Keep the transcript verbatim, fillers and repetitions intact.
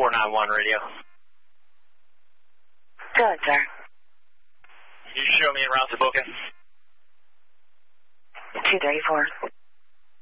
four nine one radio. Go ahead, sir. Can you show me en route to booking? two thirty-four.